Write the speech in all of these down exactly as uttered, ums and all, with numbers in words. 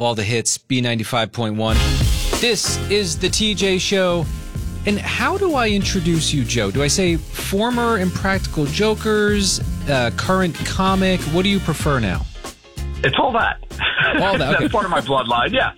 All the hits, B ninety-five point one. This is the T J Show. And how do I introduce you, Joe? Do I say former Impractical Jokers, uh, current comic? What do you prefer now? It's all that. All that. Okay. That's part of my bloodline, yeah.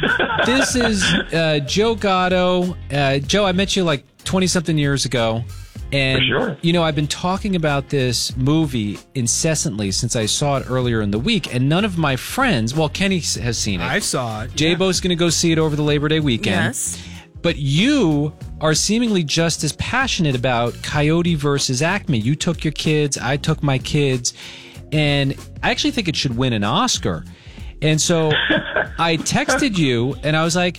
This is uh, Joe Gatto. Uh, Joe, I met you like twenty-something years ago. And, For sure. you know, I've been talking about this movie incessantly since I saw it earlier in the week, and none of my friends, well, Kenny has seen it. I saw it. J-Bo's yeah. going to go see it over the Labor Day weekend. Yes. But you are seemingly just as passionate about Coyote versus Acme. You took your kids, I took my kids, and I actually think it should win an Oscar. And so I texted you, and I was like,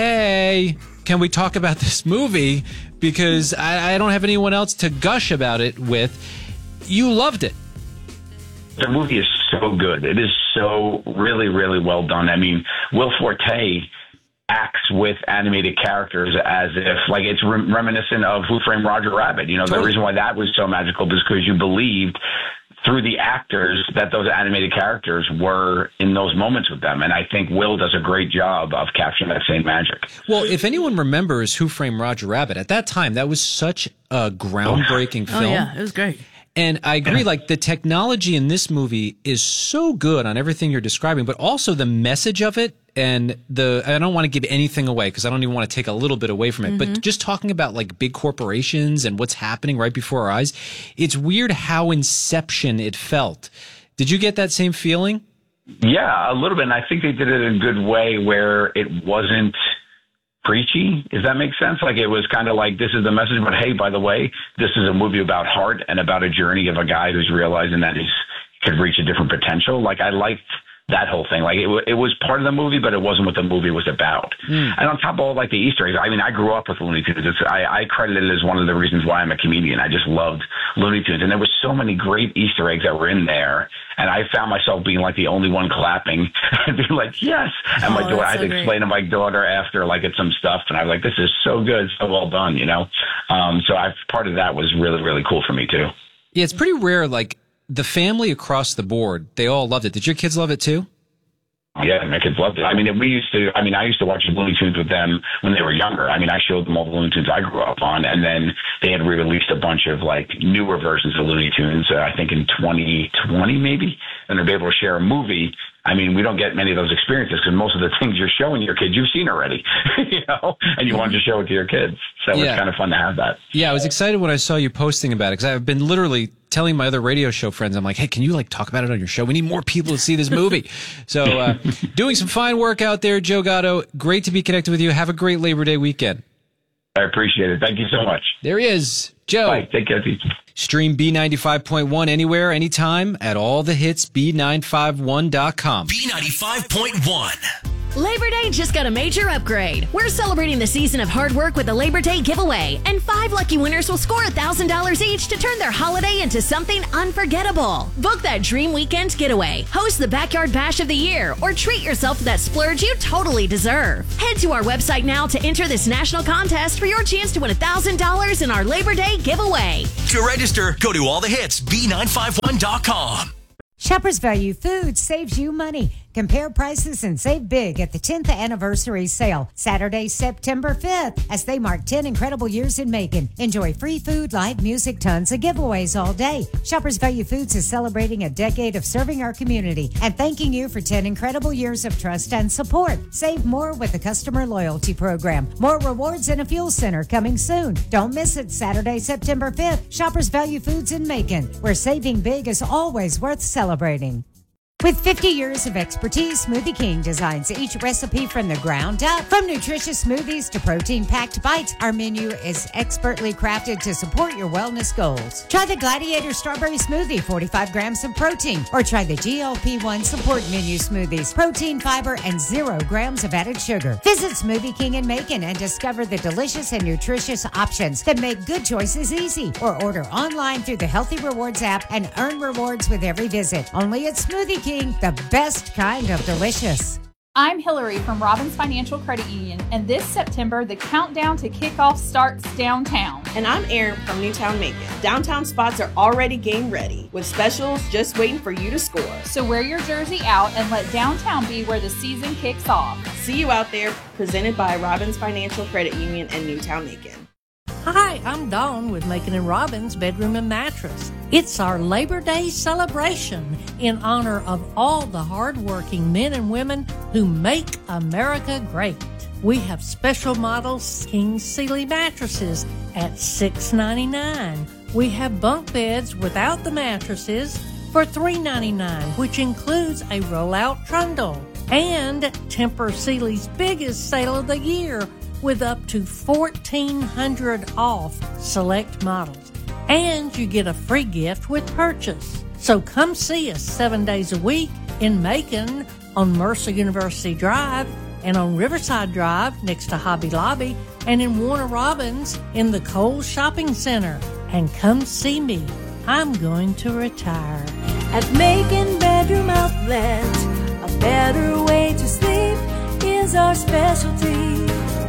hey, can we talk about this movie? Because I, I don't have anyone else to gush about it with. You loved it. The movie is so good. It is so really, really well done. I mean, Will Forte acts with animated characters as if, like, it's re- reminiscent of Who Framed Roger Rabbit. You know, Totally. The reason why that was so magical is because you believed through the actors that those animated characters were in those moments with them. And I think Will does a great job of capturing that same magic. Well, if anyone remembers Who Framed Roger Rabbit, at that time, that was such a groundbreaking Oh, film. yeah. It was great. And I agree, like, the technology in this movie is so good on everything you're describing, but also the message of it. And the, I don't want to give anything away because I don't even want to take a little bit away from it, mm-hmm. but just talking about like big corporations and what's happening right before our eyes, it's weird how Inception it felt. Did you get that same feeling? Yeah, a little bit. And I think they did it in a good way where it wasn't preachy. Does that make sense? Like, it was kind of like, this is the message, but hey, by the way, this is a movie about heart and about a journey of a guy who's realizing that he could reach a different potential. Like, I liked that whole thing. Like, it, w- it was part of the movie, but it wasn't what the movie was about. Mm. And on top of all, like, the Easter eggs, I mean, I grew up with Looney Tunes. It's, I, I credit it as one of the reasons why I'm a comedian. I just loved Looney Tunes. And there was so many great Easter eggs that were in there. And I found myself being like the only one clapping and being like, yes. And my oh, daughter, I had so to great. explain to my daughter after, like, it's some stuff. And I was like, this is so good, so well done, you know? Um, so I, part of that was really, really cool for me, too. Yeah, it's pretty rare. Like, the family across the board, they all loved it. Did your kids love it, too? Yeah, my kids loved it. I mean, we used to, I mean, I used to watch Looney Tunes with them when they were younger. I mean, I showed them all the Looney Tunes I grew up on, and then they had re-released a bunch of, like, newer versions of Looney Tunes, uh, I think in twenty twenty maybe, and they'll be able to share a movie. I mean, we don't get many of those experiences because most of the things you're showing your kids, you've seen already, you know, and you want to show it to your kids. So Yeah. it's kind of fun to have that. Yeah, I was excited when I saw you posting about it because I've been literally telling my other radio show friends, I'm like, hey, can you like talk about it on your show? We need more people to see this movie. So uh, doing some fine work out there, Joe Gatto. Great to be connected with you. Have a great Labor Day weekend. I appreciate it. Thank you so much. There he is, Joe. Bye. Take care, Pete. Stream B ninety-five point one anywhere, anytime at all the hits B nine five one dot com. B ninety-five point one. Labor Day just got a major upgrade. We're celebrating the season of hard work with a Labor Day giveaway, and five lucky winners will score one thousand dollars each to turn their holiday into something unforgettable. Book that dream weekend getaway, host the Backyard Bash of the Year, or treat yourself to that splurge you totally deserve. Head to our website now to enter this national contest for your chance to win one thousand dollars in our Labor Day giveaway. To register, go to all the hits B nine five one dot com. Shoppers Value Foods saves you money. Compare prices and save big at the tenth anniversary sale, Saturday, September fifth, as they mark ten incredible years in Macon. Enjoy free food, live music, tons of giveaways all day. Shoppers Value Foods is celebrating a decade of serving our community and thanking you for ten incredible years of trust and support. Save more with the customer loyalty program. More rewards and a fuel center coming soon. Don't miss it, Saturday, September fifth. Shoppers Value Foods in Macon, where saving big is always worth celebrating. With fifty years of expertise, Smoothie King designs each recipe from the ground up. From nutritious smoothies to protein-packed bites, our menu is expertly crafted to support your wellness goals. Try the Gladiator Strawberry Smoothie, forty-five grams of protein, or try the G L P one Support Menu Smoothies, protein, fiber, and zero grams of added sugar. Visit Smoothie King in Macon and discover the delicious and nutritious options that make good choices easy. Or order online through the Healthy Rewards app and earn rewards with every visit. Only at Smoothie King. The best kind of delicious. I'm Hillary from Robbins Financial Credit Union, and this September, the countdown to kickoff starts downtown. And I'm Erin from Newtown Macon. Downtown spots are already game ready, with specials just waiting for you to score. So wear your jersey out and let downtown be where the season kicks off. See you out there, presented by Robbins Financial Credit Union and Newtown Macon. Hi, I'm Dawn with Macon and Robbins Bedroom and Mattress. It's our Labor Day celebration in honor of all the hardworking men and women who make America great. We have special models King Sealy mattresses at six ninety-nine. We have bunk beds without the mattresses for three ninety-nine, which includes a roll-out trundle. And Tempur Sealy's biggest sale of the year, with up to fourteen hundred dollars off select models. And you get a free gift with purchase. So come see us seven days a week in Macon on Mercer University Drive and on Riverside Drive next to Hobby Lobby and in Warner Robins in the Kohl's Shopping Center. And come see me. I'm going to retire. At Macon Bedroom Outlet, a better way to sleep is our specialty.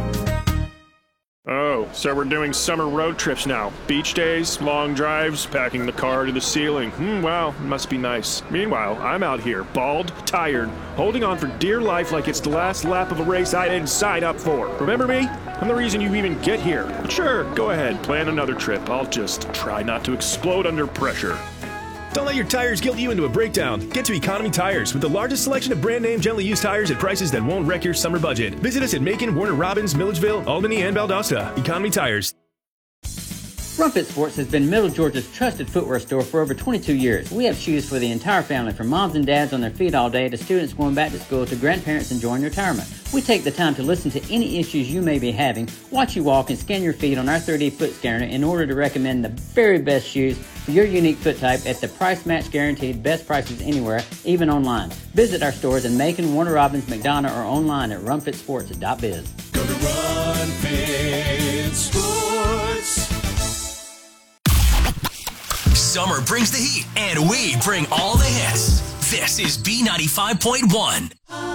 Oh, so we're doing summer road trips now. Beach days, long drives, packing the car to the ceiling. Hmm, wow, it must be nice. Meanwhile, I'm out here, bald, tired, holding on for dear life like it's the last lap of a race I didn't sign up for. Remember me? I'm the reason you even get here. But sure, go ahead, plan another trip. I'll just try not to explode under pressure. Don't let your tires guilt you into a breakdown. Get to Economy Tires with the largest selection of brand name gently used tires at prices that won't wreck your summer budget. Visit us at Macon, Warner Robins, Milledgeville, Albany, and Valdosta. Economy Tires. Rumfit Sports has been Middle Georgia's trusted footwear store for over twenty-two years. We have shoes for the entire family, from moms and dads on their feet all day to students going back to school to grandparents enjoying retirement. We take the time to listen to any issues you may be having, watch you walk, and scan your feet on our thirty D foot scanner in order to recommend the very best shoes for your unique foot type at the price match guaranteed best prices anywhere, even online. Visit our stores in Macon, Warner Robins, McDonough, or online at rumfit sports dot biz. Go to Rumfit Sports. Summer brings the heat, and we bring all the hits. This is B ninety-five point one.